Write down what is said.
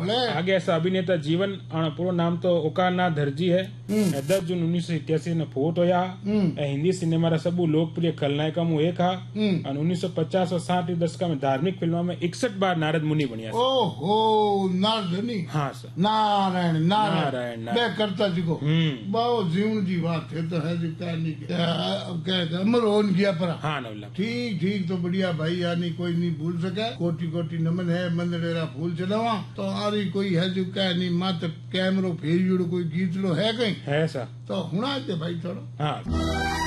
बोले। आगे ऐसा अभिनेता जीवन पूरो नाम तो ओकारनाथ दर्जी है। 10 जून 1987 ने फोट होया। हिंदी सिनेमा रा सबू लोकप्रिय खलनायक में एक हा। 1950 और 60 दशक में धार्मिक फिल्मों में 61 बार नारद मुनि बनिया। ओहो नारद। हाँ सर। नारायण नारायण मैं करता जी को बहुत जीवन जी बात है तो है जी कहनी क्या अमर हो गया पर। हाँ नवला ठीक ठीक तो बढ़िया भाई यानी कोई नहीं भूल सके। कोटि कोटि नमन है मंदिरेरा फूल चढ़ावा तो आरी कोई है जो कह नहीं मत कैमरो फेर कोई गीत लो है कहीं है सर तो हुना भाई थोड़ा। हाँ